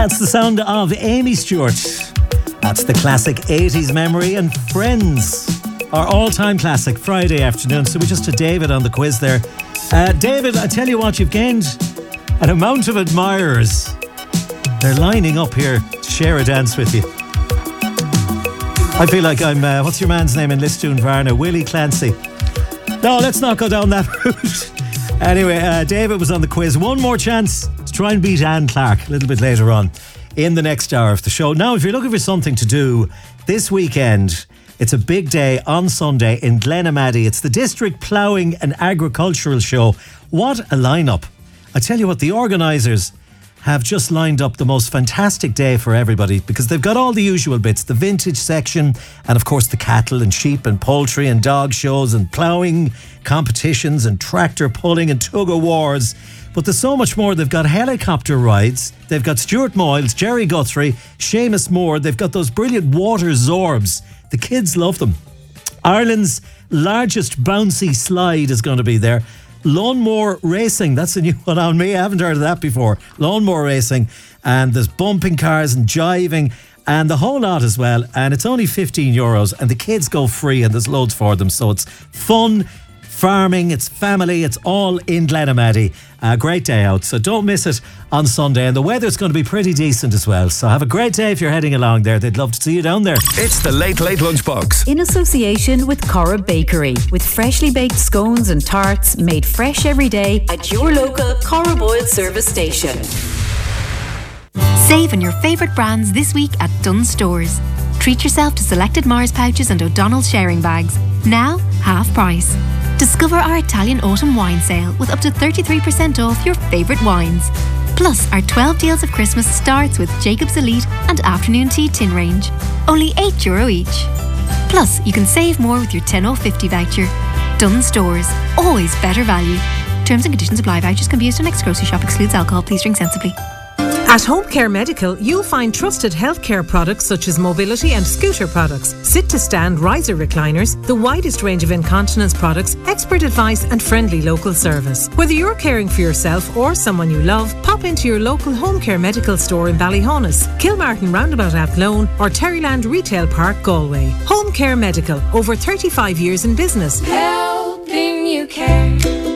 That's the sound of Amy Stewart. That's the classic 80s memory, and Friends, our all-time classic Friday afternoon. So we just had David on the quiz there. David, I tell you what, you've gained an amount of admirers. They're lining up here to share a dance with you. I feel like I'm, what's your man's name in Listoon Varna? Willie Clancy. No, let's not go down that route. Anyway, David was on the quiz. One more chance to try and beat Anne Clark a little bit later on in the next hour of the show. Now, if you're looking for something to do this weekend, it's a big day on Sunday in Glenamaddy. It's the District Ploughing and Agricultural Show. What a lineup. I tell you what, the organisers have just lined up the most fantastic day for everybody, because they've got all the usual bits, the vintage section, and of course the cattle and sheep and poultry and dog shows and ploughing competitions and tractor pulling and tug of wars. But there's so much more. They've got helicopter rides. They've got Stuart Moyles, Jerry Guthrie, Seamus Moore. They've got those brilliant water zorbs. The kids love them. Ireland's largest bouncy slide is going to be there. Lawnmower racing, that's a new one on me. I haven't heard of that before. Lawnmower racing, and there's bumping cars and jiving and the whole lot as well. And it's only €15, and the kids go free, and there's loads for them. So it's fun, farming, it's family, it's all in Glenamaddy. A great day out, so don't miss it on Sunday. And the weather's going to be pretty decent as well, so have a great day if you're heading along there. They'd love to see you down there. It's the Late Late Lunchbox in association with Cora Bakery, with freshly baked scones and tarts made fresh every day at your local Cora Boyle service station. Save on your favourite brands this week at Dunnes Stores. Treat yourself to selected Mars pouches and O'Donnell sharing bags, now half price. Discover our Italian autumn wine sale with up to 33% off your favourite wines. Plus, our 12 deals of Christmas starts with Jacob's Elite and Afternoon Tea tin range. Only €8 each. Plus, you can save more with your 10/50 voucher. Dunnes Stores, always better value. Terms and conditions apply. Vouchers can be used on next grocery shop. Excludes alcohol. Please drink sensibly. At Home Care Medical, you'll find trusted healthcare products such as mobility and scooter products, sit-to-stand riser recliners, the widest range of incontinence products, expert advice and friendly local service. Whether you're caring for yourself or someone you love, pop into your local Home Care Medical store in Ballyhonus, Kilmartin Roundabout Athlone or Terryland Retail Park, Galway. Home Care Medical, over 35 years in business. Helping you care.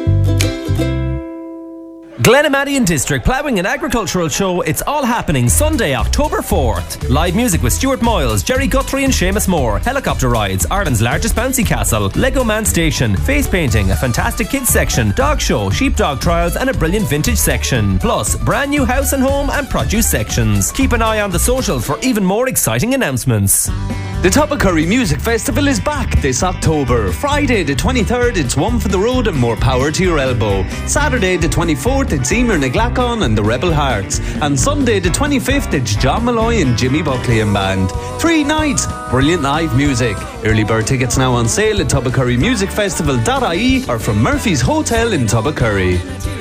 Glenamaddy and District Ploughing and Agricultural Show. It's all happening Sunday, October 4th. Live music with Stuart Moyles, Jerry Guthrie and Seamus Moore. Helicopter rides, Ireland's largest bouncy castle, Lego Man Station, face painting, a fantastic kids section, dog show, sheepdog trials and a brilliant vintage section. Plus, brand new house and home and produce sections. Keep an eye on the socials for even more exciting announcements. The Toppacurry Music Festival is back this October. Friday the 23rd, it's One for the Road and More Power to Your Elbow. Saturday the 24th, it's Emer Naglacon and the Rebel Hearts. And Sunday the 25th, it's John Malloy and Jimmy Buckley and Band. 3 nights, brilliant live music. Early bird tickets now on sale at toppacurrymusicfestival.ie or from Murphy's Hotel in Toppacurry.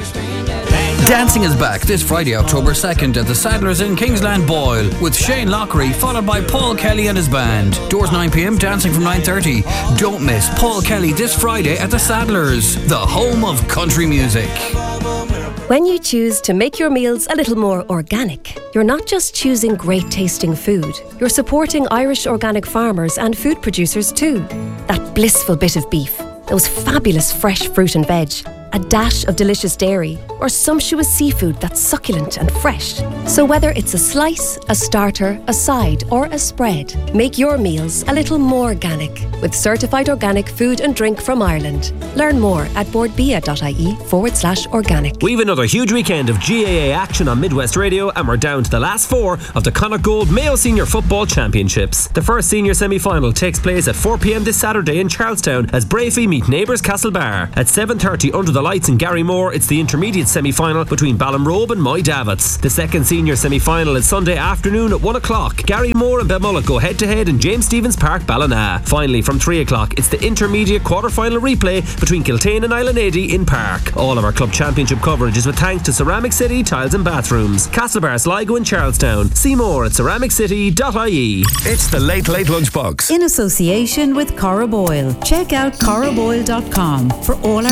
Dancing is back this Friday, October 2nd at the Saddlers in Kingsland, Boyle, with Shane Lockery, followed by Paul Kelly and his band. Doors 9pm, dancing from 9:30. Don't miss Paul Kelly this Friday at the Saddlers, the home of country music. When you choose to make your meals a little more organic, you're not just choosing great tasting food, you're supporting Irish organic farmers and food producers too. That blissful bit of beef, those fabulous fresh fruit and veg, a dash of delicious dairy, or sumptuous seafood that's succulent and fresh. So whether it's a slice, a starter, a side, or a spread, make your meals a little more organic with certified organic food and drink from Ireland. Learn more at boardbia.ie/organic. We've another huge weekend of GAA action on Midwest Radio, and we're down to the last 4 of the Connacht Gold Mayo Senior Football Championships. The first senior semi-final takes place at 4pm this Saturday in Charlestown as Bravey meet neighbours Castlebar. At 7:30 under the lights in Garrymore, it's the intermediate semi-final between Ballinrobe and Moy Davits. The second senior semi-final is Sunday afternoon at 1 o'clock. Garrymore and Belmullet go head-to-head in James Stephens Park, Ballina. Finally, from 3 o'clock, it's the intermediate quarter-final replay between Kiltane and Islandady in Park. All of our club championship coverage is with thanks to Ceramic City Tiles and Bathrooms, Castlebar, Sligo and Charlestown. See more at ceramiccity.ie. It's the Late Late Lunchbox in association with Cora Boyle. Check out coraboyle.com for all our